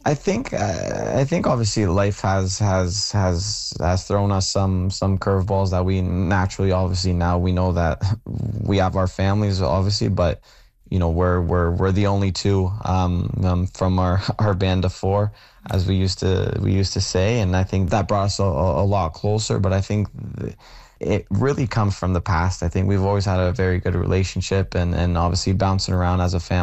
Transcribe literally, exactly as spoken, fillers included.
I think uh, I think obviously life has has has has thrown us some some curveballs that we naturally obviously now we know that we have our families obviously, but you know we're we're we're the only two um, um from our our band of four, as we used to we used to say, and I think that brought us a, a lot closer. But I think th- it really comes from the past. I think we've always had a very good relationship, and and obviously bouncing around as a family.